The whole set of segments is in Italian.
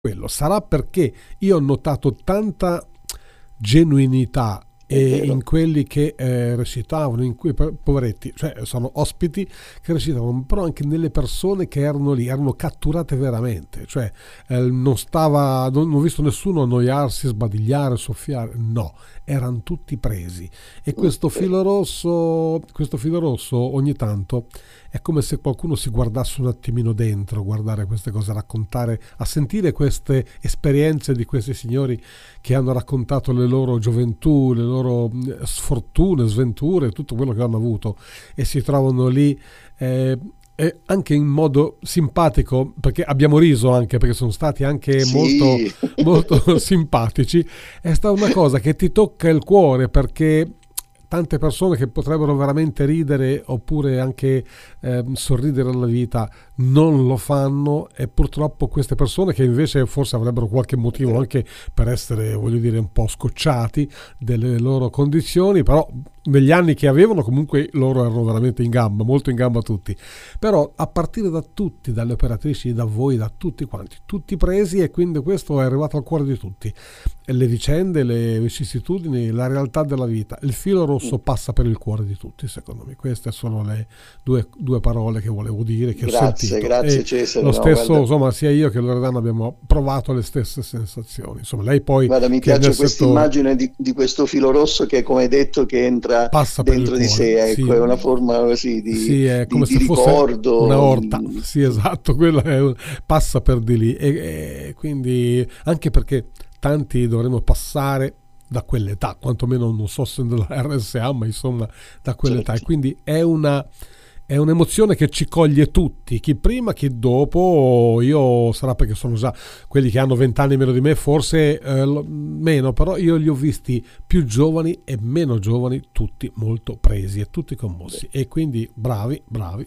quello. Sarà perché io ho notato tanta genuinità in quelli che recitavano, in cui poveretti, cioè sono ospiti che recitavano, però anche nelle persone che erano lì, erano catturate veramente, cioè non ho visto nessuno annoiarsi, sbadigliare, soffiare, no, erano tutti presi. E questo filo rosso ogni tanto è come se qualcuno si guardasse un attimino dentro, guardare queste cose, raccontare, a sentire queste esperienze di questi signori che hanno raccontato le loro gioventù, le loro sfortune, sventure, tutto quello che hanno avuto, e si trovano lì anche in modo simpatico, perché abbiamo riso anche, perché sono stati anche molto, molto simpatici. È stata una cosa che ti tocca il cuore, perché tante persone che potrebbero veramente ridere oppure anche sorridere alla vita non lo fanno, e purtroppo queste persone che invece forse avrebbero qualche motivo anche per essere, voglio dire, un po' scocciati delle loro condizioni, però negli anni che avevano comunque loro erano veramente in gamba, molto in gamba tutti, però a partire da tutti, dalle operatrici, da voi, da tutti quanti, tutti presi, e quindi questo è arrivato al cuore di tutti. E le vicende, le vicissitudini, la realtà della vita, il filo rosso passa per il cuore di tutti, secondo me. Queste sono le due parole che volevo dire, che ho sentito. Grazie Cesare. Lo stesso, guarda, insomma, sia io che Loredana abbiamo provato le stesse sensazioni. Insomma, lei poi, guarda, mi piace questa immagine di questo filo rosso che, come hai detto, che entra dentro di sé, ecco, sì, è una forma così di, è come se fosse ricordo, una orta. Sì, esatto, quella passa per di lì, e quindi anche perché tanti dovremo passare da quell'età, quantomeno non so se della RSA, ma insomma da quell'età, certo. E quindi è un'emozione che ci coglie tutti, chi prima, chi dopo. Io sarà perché sono già quelli che hanno 20 anni meno di me, forse meno, però io li ho visti più giovani e meno giovani, tutti molto presi e tutti commossi. E quindi bravi.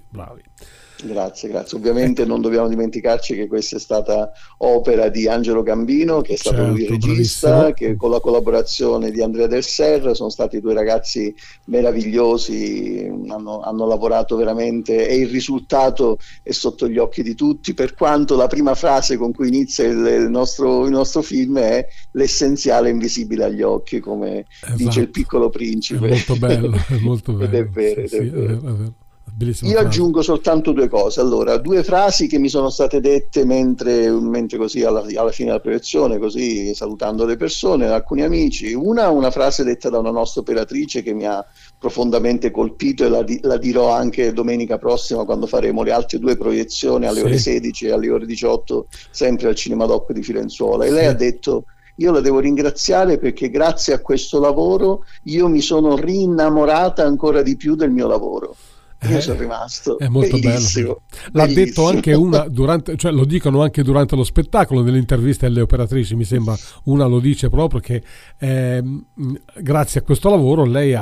Grazie. Ovviamente non dobbiamo dimenticarci che questa è stata opera di Angelo Gambino, che è stato lui il regista, bravissimo, che con la collaborazione di Andrea Del Serra sono stati due ragazzi meravigliosi, hanno lavorato veramente, e il risultato è sotto gli occhi di tutti, per quanto la prima frase con cui inizia il nostro film è: l'essenziale è invisibile agli occhi, come dice il Piccolo Principe. È molto bello, è molto bello. Ed è vero, sì, è vero. Bellissima Io frase. Aggiungo soltanto due cose. Allora, due frasi che mi sono state dette mentre così alla fine della proiezione, così salutando le persone, alcuni amici. Una frase detta da una nostra operatrice che mi ha profondamente colpito, e la dirò anche domenica prossima quando faremo le altre due proiezioni alle ore 16 e alle ore 18, sempre al Cinema Doc di Firenzuola. E lei ha detto: io la devo ringraziare perché grazie a questo lavoro io mi sono rinnamorata ancora di più del mio lavoro. Io sono rimasto è molto bellissimo. L'ha detto anche una durante, cioè lo dicono anche durante lo spettacolo, nelle interviste alle operatrici, mi sembra una lo dice proprio, che grazie a questo lavoro lei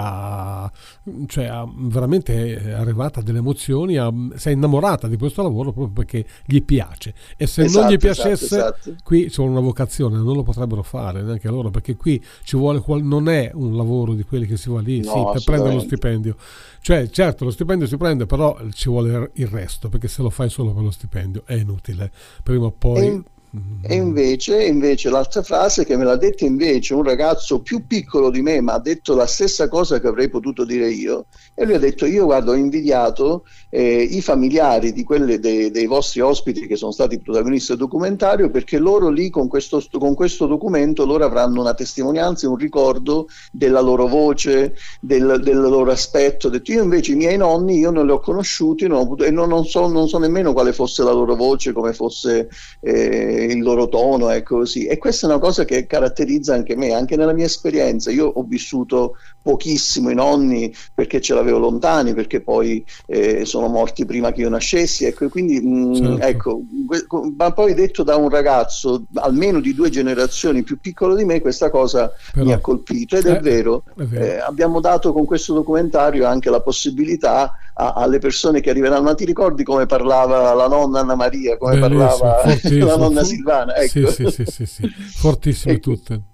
veramente è arrivata a delle emozioni, si è innamorata di questo lavoro proprio perché gli piace, e se non gli piacesse esatto. Qui c'è una vocazione, non lo potrebbero fare neanche loro, perché qui ci vuole non è un lavoro di quelli che si va lì per prendere lo stipendio, cioè certo lo stipendio si prende, però ci vuole il resto, perché se lo fai solo per lo stipendio è inutile, prima o poi. E invece l'altra frase che me l'ha detta invece un ragazzo più piccolo di me, ma ha detto la stessa cosa che avrei potuto dire io, e lui ha detto: io guarda, ho invidiato i familiari di dei vostri ospiti che sono stati protagonisti del documentario, perché loro lì con questo documento loro avranno una testimonianza, un ricordo della loro voce, del loro aspetto. Ho detto: io invece i miei nonni io non li ho conosciuti, e non so nemmeno quale fosse la loro voce, come fosse il loro tono, ecco così. E questa è una cosa che caratterizza anche me, anche nella mia esperienza. Io ho vissuto pochissimo i nonni perché ce l'avevo lontani, perché poi sono morti prima che io nascessi, ecco, quindi certo. Ecco, ma poi detto da un ragazzo almeno di 2 generazioni più piccolo di me, questa cosa mi ha colpito, ed è vero. Abbiamo dato con questo documentario anche la possibilità alle persone che arriveranno. Ma ti ricordi come parlava la nonna Anna Maria, come bellissimo, parlava la nonna Silvana, ecco. Sì. Fortissime Ecco. tutte.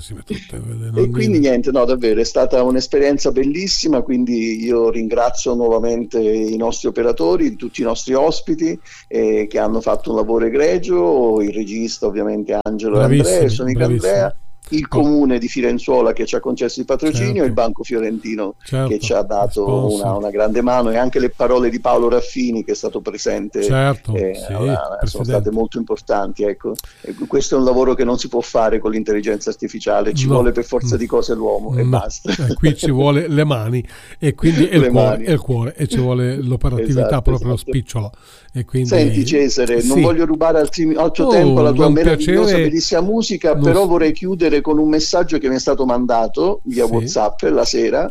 E quindi niente, no, davvero è stata un'esperienza bellissima, quindi io ringrazio nuovamente i nostri operatori, tutti i nostri ospiti che hanno fatto un lavoro egregio, il regista ovviamente Angelo e Andrea, il sonica Andrea, il comune di Firenzuola che ci ha concesso il patrocinio, certo. il Banco Fiorentino certo. che ci ha dato una grande mano, e anche le parole di Paolo Raffini che è stato presente, certo, sono state molto importanti, ecco. E questo è un lavoro che non si può fare con l'intelligenza artificiale, ci vuole per forza di cose l'uomo e basta. Qui ci vuole le mani e quindi il cuore e ci vuole l'operatività proprio spicciola. E quindi... Senti Cesare, non voglio rubare altro tempo alla tua meravigliosa, bellissima musica, però vorrei chiudere con un messaggio che mi è stato mandato via WhatsApp la sera,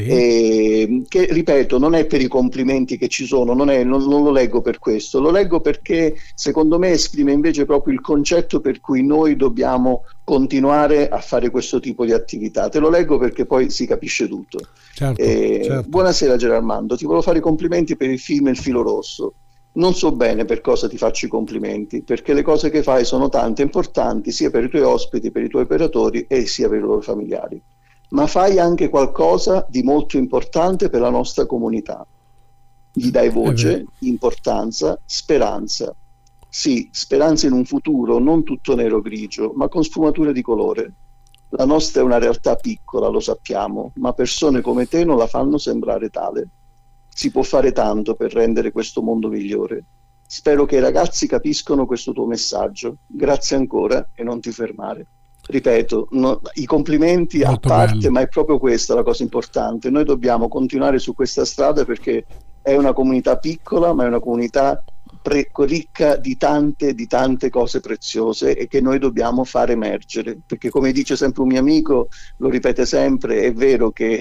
che ripeto non è per i complimenti che ci sono, non lo leggo per questo, lo leggo perché secondo me esprime invece proprio il concetto per cui noi dobbiamo continuare a fare questo tipo di attività. Te lo leggo perché poi si capisce tutto. Certo. Buonasera Gerarmando, ti volevo fare i complimenti per il film Il filo rosso. Non so bene per cosa ti faccio i complimenti, perché le cose che fai sono tante e importanti sia per i tuoi ospiti, per i tuoi operatori e sia per i loro familiari. Ma fai anche qualcosa di molto importante per la nostra comunità. Gli dai voce, importanza, speranza. Sì, speranza in un futuro non tutto nero-grigio, ma con sfumature di colore. La nostra è una realtà piccola, lo sappiamo, ma persone come te non la fanno sembrare tale. Si può fare tanto per rendere questo mondo migliore. Spero che i ragazzi capiscano questo tuo messaggio. Grazie ancora e non ti fermare. Ripeto, i complimenti molto a parte, bello. Ma è proprio questa la cosa importante. Noi dobbiamo continuare su questa strada perché è una comunità piccola, ma è una comunità ricca di tante cose preziose e che noi dobbiamo far emergere, perché come dice sempre un mio amico, lo ripete sempre, è vero che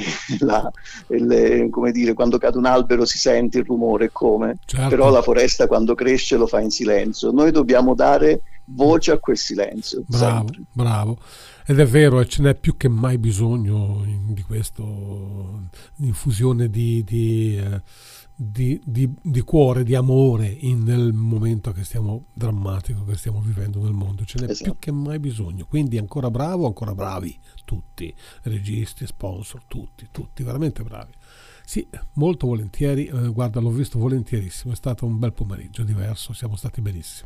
come dire, quando cade un albero si sente il rumore, certo. Però la foresta quando cresce lo fa in silenzio. Noi dobbiamo dare voce a quel silenzio. Bravo. Ed è vero, e ce n'è più che mai bisogno di questo, infusione di cuore, di amore nel momento che stiamo drammatico che stiamo vivendo nel mondo. Ce n'è più che mai bisogno, quindi ancora bravo, ancora bravi tutti, registi, sponsor, tutti veramente bravi. Sì, molto volentieri, guarda, l'ho visto volentierissimo, è stato un bel pomeriggio diverso, siamo stati benissimo.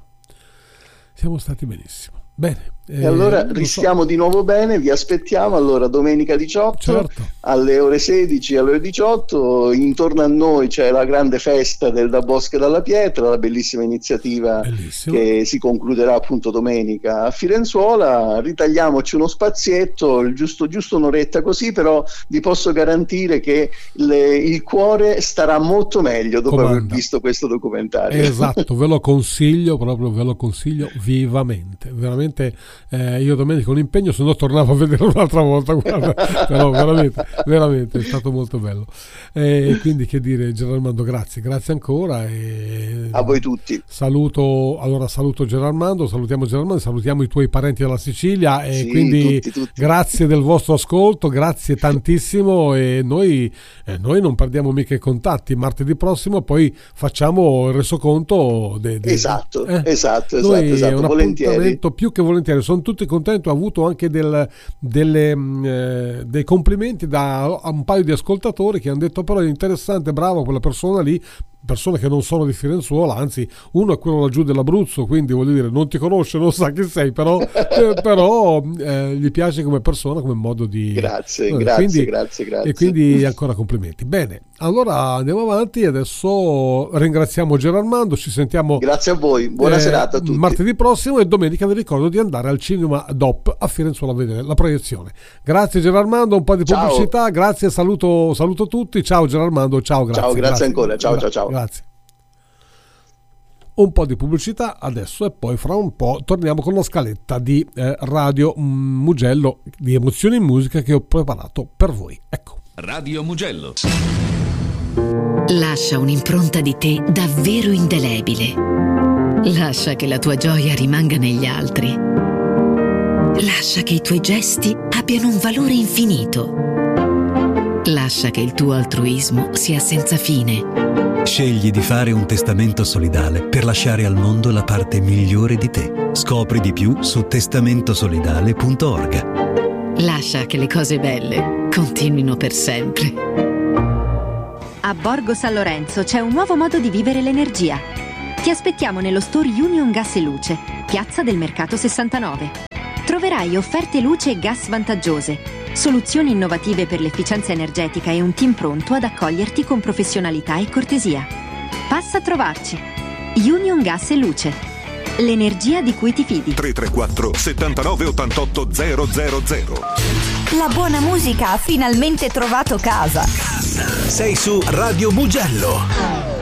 Bene. E allora rischiamo di nuovo bene, vi aspettiamo allora domenica 18 certo. alle ore 16, alle ore 18, intorno a noi c'è la grande festa del Da Bosca e dalla Pietra, la bellissima iniziativa che si concluderà appunto domenica a Firenzuola. Ritagliamoci uno spazietto, giusto un'oretta così, però vi posso garantire che il cuore starà molto meglio dopo aver visto questo documentario. Esatto, ve lo consiglio vivamente, veramente. Io domenica un impegno, se no tornavo a vedere un'altra volta, guarda, però veramente è stato molto bello, quindi che dire, Gerarmando, grazie ancora a voi tutti. Saluto Gerarmando, salutiamo i tuoi parenti della Sicilia e quindi tutti. Grazie del vostro ascolto, grazie tantissimo, e noi non perdiamo mica i contatti. Martedì prossimo poi facciamo il resoconto esatto, un appuntamento più che volentieri. Sono tutti contento, ho avuto anche dei complimenti da un paio di ascoltatori che hanno detto però è interessante, bravo quella persona lì, persone che non sono di Firenzuola, anzi uno è quello laggiù dell'Abruzzo, quindi voglio dire non ti conosce, non sa chi sei, però gli piace come persona, come modo di grazie. E quindi ancora complimenti. Bene, allora andiamo avanti, adesso ringraziamo Gerarmando, ci sentiamo grazie a voi, buona serata a tutti, martedì prossimo, e domenica vi ricordo di andare al cinema DOP a Firenzuola a vedere la proiezione. Grazie Gerarmando, un po' di pubblicità, grazie, saluto tutti, ciao Gerarmando, ciao, grazie ancora, ciao. Grazie. Un po' di pubblicità adesso e poi fra un po' torniamo con la scaletta di Radio Mugello di Emozioni in Musica che ho preparato per voi. Ecco. Radio Mugello. Lascia un'impronta di te davvero indelebile. Lascia che la tua gioia rimanga negli altri. Lascia che i tuoi gesti abbiano un valore infinito. Lascia che il tuo altruismo sia senza fine. Scegli di fare un testamento solidale per lasciare al mondo la parte migliore di te. Scopri di più su testamentosolidale.org. Lascia che le cose belle continuino per sempre. A Borgo San Lorenzo c'è un nuovo modo di vivere l'energia. Ti aspettiamo nello store Union Gas e Luce, Piazza del Mercato 69. Troverai offerte luce e gas vantaggiose, soluzioni innovative per l'efficienza energetica e un team pronto ad accoglierti con professionalità e cortesia. Passa a trovarci. Union Gas e Luce. L'energia di cui ti fidi. 334 79 88 000. La buona musica ha finalmente trovato casa. Sei su Radio Mugello.